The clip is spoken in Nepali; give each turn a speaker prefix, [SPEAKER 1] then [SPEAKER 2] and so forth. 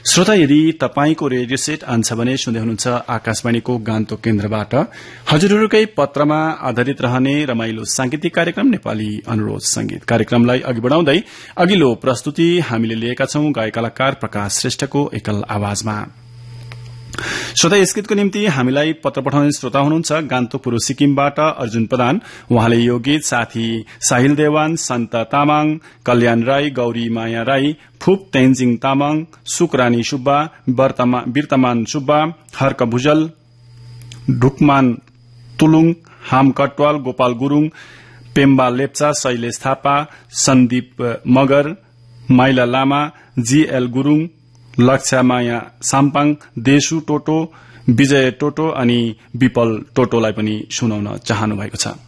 [SPEAKER 1] श्रोता, यदि तपाईंको रेडियो सेट आन्छ भने सुन्दै हुनुहुन्छ आकाशवाणीको गान्तोक केन्द्रबाट हजुरहरूकै पत्रमा आधारित रहने रमाइलो सांगीतिक कार्यक्रम नेपाली अनुरोध संगीत कार्यक्रमलाई अघि बढ़ाउँदै अघिल्लो प्रस्तुति हामीले लिएका छौं गायक कलाकार प्रकाश श्रेष्ठको एकल आवाजमा। श्रोता, यस गीतको निम्ति हामीलाई पत्र पठाउने श्रोता हुनुहुन्छ गान्तोक पूर्व सिक्किमबाट अर्जुन प्रधान। उहाँले यो गीत साथी साहिल देवान, सन्त तामाङ, कल्याण राई, गौरी माया राई, फुप तेन्जिङ तामाङ, सुकरानी सुब्बा, बिर्तमान सुब्बा, हर्क भुजल, ढुकमान तुलुङ, हाम कटवाल, गोपाल गुरूङ, पेम्बा लेप्चा, शैलेश थापा, सन्दीप मगर, माइला लामा, जीएल गुरूङ, लक्ष्य माया साम्पाङ, देशु टोटो, विजय टोटो अनि विपल टोटोलाई पनि सुनाउन चाहनु भएको छ।